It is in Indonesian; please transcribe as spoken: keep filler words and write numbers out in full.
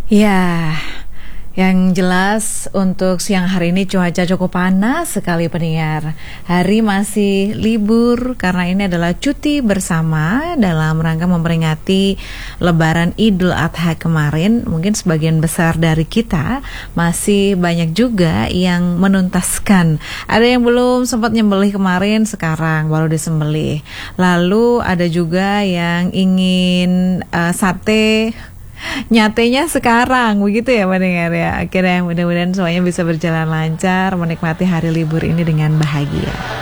Ya, yang jelas untuk siang hari ini cuaca cukup panas sekali pendengar. Hari masih libur karena ini adalah cuti bersama dalam rangka memperingati Lebaran Idul Adha kemarin. Mungkin sebagian besar dari kita masih banyak juga yang menuntaskan. Ada yang belum sempat nyembelih kemarin, sekarang baru disembelih. Lalu ada juga yang ingin uh, sate nyatenya sekarang, begitu ya pendengar ya. Akhirnya mudah-mudahan semuanya bisa berjalan lancar, menikmati hari libur ini dengan bahagia.